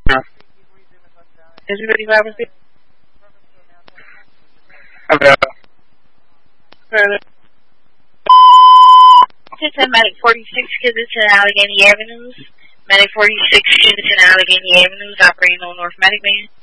Is it 55? Hello. It's a Medic 46 Kids in Allegheny Avenues. Medic 46 Kids in Allegheny Avenues operating on North Medic Van.